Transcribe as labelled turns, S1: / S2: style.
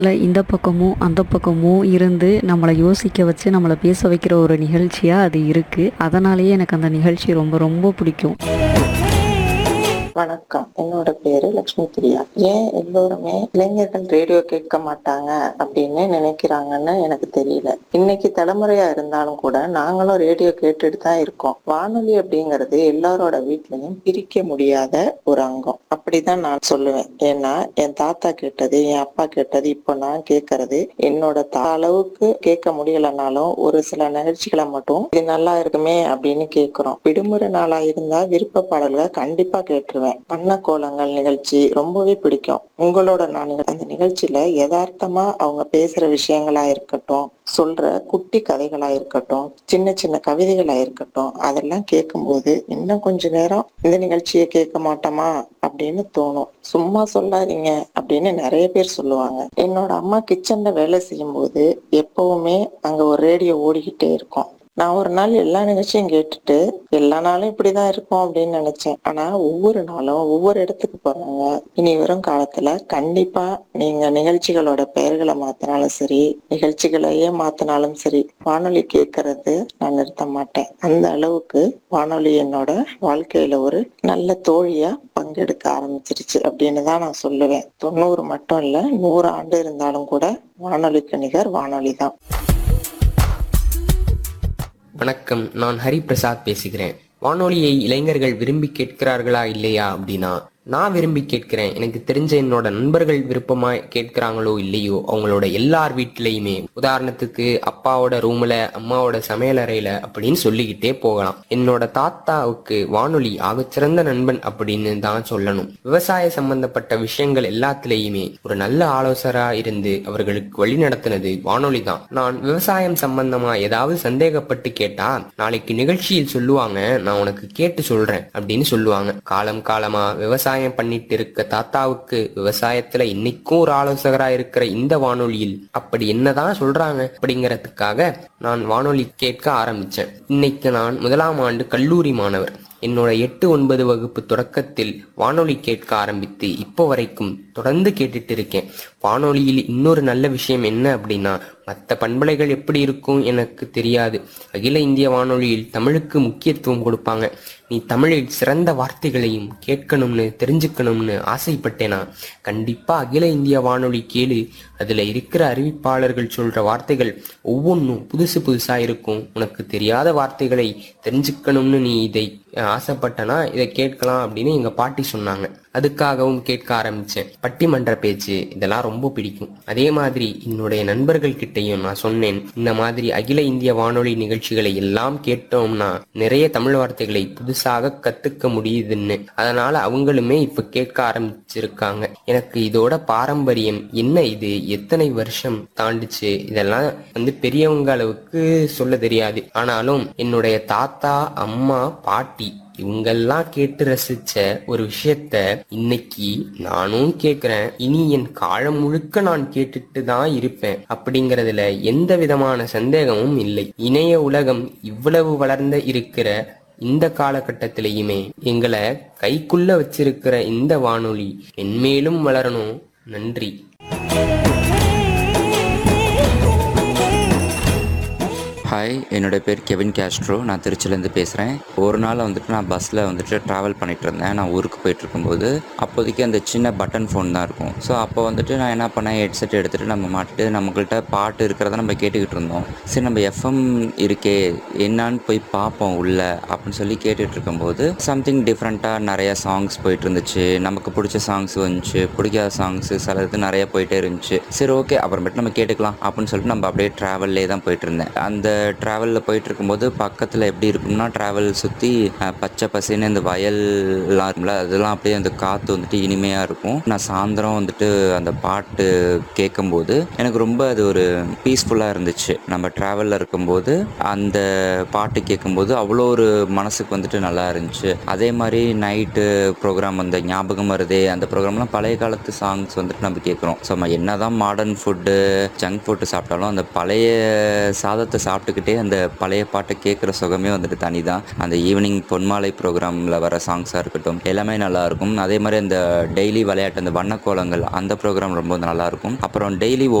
S1: இந்த பக்கமும் அந்த பக்கமும் இருந்து நம்மளை யோசிக்க வச்சு நம்மளை பேச வைக்கிற ஒரு நிகழ்ச்சியாக அது இருக்குது. அதனாலேயே எனக்கு அந்த நிகழ்ச்சி ரொம்ப ரொம்ப பிடிக்கும்.
S2: வணக்கம். என்னோட பேரு லட்சுமி பிரியா. ஏன் எல்லோருமே இளைஞர்கள் ரேடியோ கேட்க மாட்டாங்க அப்படின்னு நினைக்கிறாங்கன்னு எனக்கு தெரியல. இன்னைக்கு தலைமுறையா இருந்தாலும் கூட நாங்களும் ரேடியோ கேட்டுட்டு தான் இருக்கோம். வானொலி அப்படிங்கிறது எல்லாரோட வீட்லயும் பிரிக்க முடியாத ஒரு அங்கம். அப்படிதான் நான் சொல்லுவேன். ஏன்னா என் தாத்தா கேட்டது, என் அப்பா கேட்டது, இப்போ நான் கேட்கறது என்னோட அளவுக்கு கேட்க முடியலனாலும் ஒரு சில நிகழ்ச்சிகளை மட்டும் இது நல்லா இருக்குமே அப்படின்னு கேட்கிறோம். விடுமுறை நாளா இருந்தா விருப்ப பாடல்களை கண்டிப்பா கேட்டுருவேன். வண்ண கோலங்கள் நிகழ்ச்சி ரொம்பவே பிடிக்கும். உங்களோட நான் அந்த நிகழ்ச்சியில யதார்த்தமா அவங்க பேசுற விஷயங்களா இருக்கட்டும், சொல்ற குட்டி கதைகளா இருக்கட்டும், சின்ன சின்ன கவிதைகளா இருக்கட்டும், அதெல்லாம் கேட்கும்போது இன்னும் கொஞ்ச நேரம் இந்த நிகழ்ச்சியை கேட்க மாட்டோமா அப்படின்னு தோணும். சும்மா சொல்லாதீங்க அப்படின்னு நிறைய பேர் சொல்லுவாங்க. என்னோட அம்மா கிச்சன்ல வேலை செய்யும் போது எப்பவுமே அங்க ஒரு ரேடியோ ஓடிக்கிட்டே இருக்கும். நான் ஒரு நாள் எல்லா நிகழ்ச்சியும் கேட்டுட்டு எல்லா நாளும் இப்படிதான் இருக்கும் அப்படின்னு நினைச்சேன். ஆனா ஒவ்வொரு நாளும் ஒவ்வொரு இடத்துக்கு போறாங்க. இனி வரும் காலத்துல கண்டிப்பா நீங்க நிகழ்ச்சிகளோட பெயர்களை மாத்தினாலும் சரி, நிகழ்ச்சிகளையே மாத்தினாலும் சரி, வானொலி கேட்கறது நான் நிறுத்த மாட்டேன். அந்த அளவுக்கு வானொலி என்னோட வாழ்க்கையில ஒரு நல்ல தோழியா பங்கெடுக்க ஆரம்பிச்சிருச்சு அப்படின்னு தான் நான் சொல்லுவேன். 90 மட்டும் இல்ல, 100 ஆண்டு இருந்தாலும் கூட வானொலிக்கு நிகர் வானொலி தான்.
S3: வணக்கம், நான் ஹரிபிரசாத் பேசுகிறேன். வானொலியை இளைஞர்கள் விரும்பி கேட்கிறார்களா இல்லையா அப்படின்னா, நான் விரும்பி கேட்கிறேன். எனக்கு தெரிஞ்ச என்னோட நண்பர்கள் விருப்பமா கேட்கிறாங்களோ இல்லையோ, அவங்களோட எல்லார் வீட்டிலையுமே, உதாரணத்துக்கு அப்பாவோட ரூம்ல, அம்மாவோட சமையலறையில அப்படின்னு சொல்லிக்கிட்டே போகலாம். என்னோட தாத்தாவுக்கு வானொலி ஆகச்சிறந்த நண்பன் அப்படின்னு தான் சொல்லணும். விவசாய சம்பந்தப்பட்ட விஷயங்கள் எல்லாத்திலையுமே ஒரு நல்ல ஆலோசகரா இருந்து அவர்களுக்கு வழி நடத்தினது வானொலி தான். நான் விவசாயம் சம்பந்தமா ஏதாவது சந்தேகப்பட்டு கேட்டா, நாளைக்கு நிகழ்ச்சியில் சொல்லுவாங்க, நான் உனக்கு கேட்டு சொல்றேன் அப்படின்னு சொல்லுவாங்க. காலம் காலமா விவசாயம் பண்ணிட்டு இருக்க தாத்தாவுக்கு விவசாயத்துல இன்னைக்கும் ஒரு ஆலோசகரா இருக்கிற இந்த வானொலியில் அப்படி என்னதான் சொல்றாங்க அப்படிங்கறதுக்காக நான் வானொலி கேட்க ஆரம்பிச்சேன். இன்னைக்கு நான் 1ஆம் ஆண்டு கல்லூரி மாணவர். என்னோட 8, 9 வகுப்பு தொடக்கத்தில் வானொலி கேட்க ஆரம்பித்து இப்போ வரைக்கும் தொடர்ந்து கேட்டுட்டு இருக்கேன். வானொலியில் இன்னொரு நல்ல விஷயம் என்ன அப்படின்னா, மற்ற பண்பலைகள் எப்படி இருக்கும் எனக்கு தெரியாது. அகில இந்திய வானொலியில் தமிழுக்கு முக்கியத்துவம் கொடுப்பாங்க. நீ தமிழில் சிறந்த வார்த்தைகளையும் கேட்கணும்னு தெரிஞ்சுக்கணும்னு ஆசைப்பட்டேனா, கண்டிப்பா அகில இந்திய வானொலி கேளு. அதுல இருக்கிற அறிவிப்பாளர்கள் சொல்ற வார்த்தைகள் ஒவ்வொன்றும் புதுசு புதுசா இருக்கும். உனக்கு தெரியாத வார்த்தைகளை தெரிஞ்சுக்கணும்னு நீ இதை ஆசைப்பட்டனா இதை கேட்கலாம் அப்படின்னு எங்க பாட்டி சொன்னாங்க. அதுக்காகவும் கேட்க ஆரம்பிச்சேன். பட்டிமன்ற பேச்சு இதெல்லாம் ரொம்ப பிடிக்கும். அதே மாதிரி என்னுடைய நண்பர்கள் கிட்டையும் நான் சொன்னேன், இந்த மாதிரி அகில இந்திய வானொலி நிகழ்ச்சிகளை எல்லாம் கேட்டோம்னா நிறைய தமிழ் வார்த்தைகளை புதுசாக கத்துக்க முடியுதுன்னு. அதனால அவங்களுமே இப்ப கேட்க ஆரம்பிச்சிருக்காங்க. எனக்கு இதோட பாரம்பரியம் என்ன, இது எத்தனை வருஷம் தாண்டிச்சு, இதெல்லாம் பெரியவங்க அளவுக்கு சொல்ல தெரியாது. ஆனாலும் என்னுடைய தாத்தா, அம்மா, பாட்டி இவங்கெல்லாம் கேட்டு ரசிச்ச ஒரு விஷயத்த இன்னைக்கு நானும் கேட்கிறேன். இனி என் காலம் முழுக்க நான் கேட்டுட்டு தான் இருப்பேன் அப்படிங்கறதுல எந்த விதமான சந்தேகமும் இல்லை. இணைய உலகம் இவ்வளவு வளர்ந்த இருக்கிற இந்த காலகட்டத்திலையுமே எங்களை கைக்குள்ள வச்சிருக்கிற இந்த வானொலி மென்மேலும் வளரணும். நன்றி.
S4: ஹாய், என்னோடய பேர் கெவின் கேஸ்ட்ரோ. நான் திருச்சியிலேருந்து பேசுகிறேன். ஒரு நாள் நான் பஸ்ஸில் ட்ராவல் பண்ணிகிட்டு இருந்தேன். நான் ஊருக்கு போயிட்டுருக்கும்போது அப்போதைக்கு அந்த சின்ன பட்டன் ஃபோன் தான் இருக்கும். ஸோ அப்போ நான் என்ன பண்ணேன், ஹெட்செட் எடுத்துகிட்டு நம்ம மாட்டிட்டு நம்மக்கிட்ட பாட்டு இருக்கிறத நம்ம கேட்டுக்கிட்டு இருந்தோம். சரி, நம்ம எஃப்எம் இருக்கே என்னான்னு போய் பார்ப்போம் உள்ள அப்படின்னு சொல்லி கேட்டுட்டு இருக்கும்போது சம்திங் டிஃப்ரெண்ட்டாக நிறையா சாங்ஸ் போயிட்டு இருந்துச்சு. நமக்கு பிடிச்ச சாங்ஸ் வந்துச்சு, பிடிக்காத சாங்ஸு சில இது நிறைய போயிட்டே இருந்துச்சு. சரி, ஓகே, அப்புறமேட்டு நம்ம கேட்டுக்கலாம் அப்படின்னு சொல்லிட்டு நம்ம அப்படியே ட்ராவல்லே தான் போயிட்டு இருந்தேன். அந்த ட்ராவலில் போயிட்டு இருக்கும்போது பக்கத்தில் எப்படி இருக்கும்னா, ட்ராவல் சுற்றி பச்சை பசேன்னு இந்த வயல்லாம் இருக்கும்ல, அதெல்லாம் அப்படியே அந்த காற்று இனிமையாக இருக்கும். நான் சாயந்தரம் அந்த பாட்டு கேட்கும்போது எனக்கு ரொம்ப அது ஒரு பீஸ்ஃபுல்லாக இருந்துச்சு. நம்ம ட்ராவலில் இருக்கும்போது அந்த பாட்டு கேட்கும்போது அவ்வளோ ஒரு மனசுக்கு நல்லா இருந்துச்சு. அதே மாதிரி நைட்டு ப்ரோக்ராம் அந்த ஞாபகம் வருதே, அந்த ப்ரோக்ராம்லாம் பழைய காலத்து சாங்ஸ் நம்ம கேட்குறோம். ஸோ நம்ம என்ன தான் மாடர்ன் ஃபுட்டு, ஜங்க் ஃபுட்டு சாப்பிட்டாலும் அந்த பழைய சாதத்தை சாப்பிட்டு போட்டுக்கிட்டே அந்த பழைய பாட்டை கேட்குற சுகமே வந்துட்டு தனி தான். அந்த ஈவினிங் பொன்மாலை ப்ரோக்ராமில் வர சாங்ஸாக இருக்கட்டும் எல்லாமே நல்லாயிருக்கும். அதே மாதிரி அந்த டெய்லி விளையாட்டு அந்த வண்ணக்கோலங்கள் அந்த ப்ரோக்ராம் ரொம்ப நல்லாயிருக்கும். அப்புறம் டெய்லி